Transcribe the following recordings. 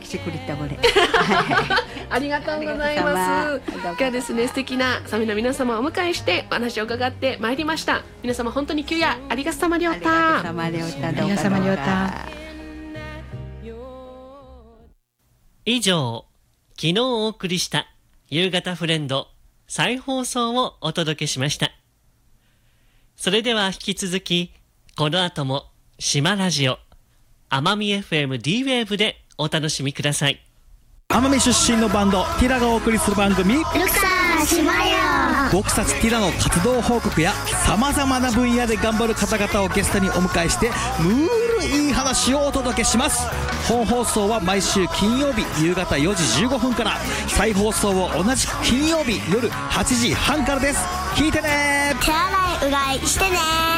しくりったこれありがとうございます。今日はですね、素敵なサメの皆様をお迎えしてお話を伺ってまいりました。皆様本当に休夜ありがとうさまりょうた。 ありがとうさまりょうた。 ありがとうさまりょうた。 以上、昨日お送りした夕方フレンド再放送をお届けしました。それでは引き続き、この後も島ラジオ、奄美 FM D-Wave でお楽しみください。 奄美出身のバンドティラがお送りする番組ルクサー島よ。 僕たちティラの活動報告やさまざまな分野で頑張る方々をゲストにお迎えしてムールいい話をお届けします。本放送は毎週金曜日夕方4時15分から、再放送を同じく金曜日夜8時半からです。聞いてね。 手洗いうがいしてね。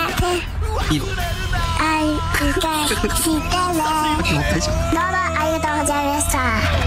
あいうがいしてね。どうもありがとうございました。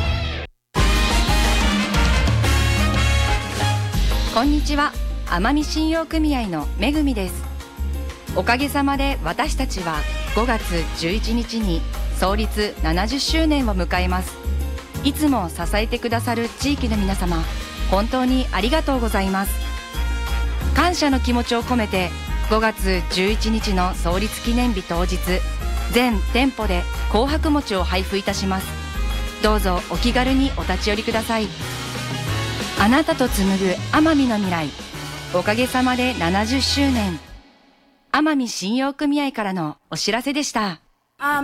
こんにちは、奄美信用組合のめぐみです。おかげさまで私たちは5月11日に創立70周年を迎えます。いつも支えてくださる地域の皆様、本当にありがとうございます。感謝の気持ちを込めて5月11日の創立記念日当日、全店舗で紅白餅を配布いたします。どうぞお気軽にお立ち寄りください。あなたと紡ぐ奄美の未来、おかげさまで70周年。奄美信用組合からのお知らせでした。